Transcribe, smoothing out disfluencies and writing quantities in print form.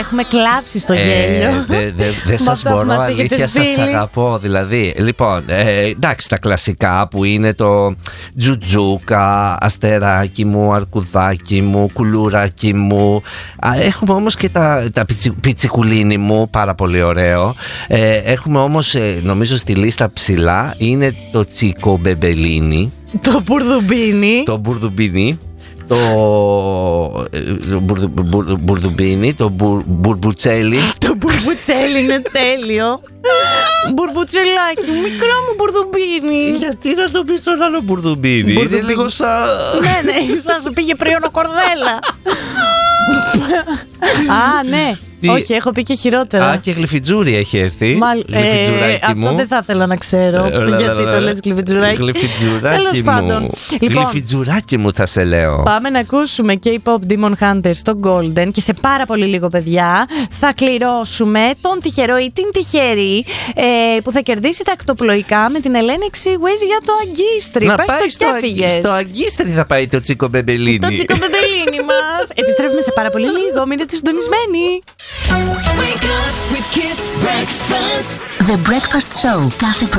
Έχουμε κλάψει στο γέλιο. Δεν σας μπορώ, αλήθεια, σας αγαπώ. Δηλαδή, λοιπόν, εντάξει, τα κλασικά που είναι το τζουτζούκα, αστεράκι μου, αρκουδάκι μου, κουλουράκι μου. Έχουμε όμως και τα πιτσικουλίνι μου, πάρα πολύ ωραίο. Έχουμε όμως, νομίζω στη λίστα ψηλά, είναι το τσικομπεμπελίνι. Το μπουρδουμπίνι. Το μπουρδουμπίνι. Το μπουρδουμπίνι, το μπουρμπουτσέλι. Το μπουρμπουτσέλι είναι τέλειο. Μπουρμπουτσελάκι, μικρό μου μπουρδουμπίνι. Γιατί να το πεις στον άλλο μπουρδουμπίνι? Είναι λίγο σαν... Ναι, σαν σου πήγε πριόνο κορδέλα. Α, ναι. Όχι, έχω πει και χειρότερα. Α, και γλυφιτζούρι έχει έρθει. Γλυφιτζουράκι μου. Αυτό δεν θα ήθελα να ξέρω. Γιατί το λες γλυφιτζουράκι? Γλυφιτζουράκι μου. Γλυφιτζουράκι μου θα σε λέω. Πάμε να ακούσουμε K-pop Demon Hunters στο Golden. Και σε πάρα πολύ λίγο, παιδιά, θα κληρώσουμε τον τυχερό ή την τυχερή που θα κερδίσει τα ακτοπλοϊκά με την Ελένη Εξήγουες για το Αγκίστρι. Να πάει στο Αγκίστρι θα πάει το τσικομπεμπελίνι. Το τσικομπεμπελίνι μας. Επιστρέφουμε σε πάρα πολύ λίγο. Μείνετε συντονισμένοι. Wake up with Kiss Breakfast. The Breakfast Show κάθε πρωί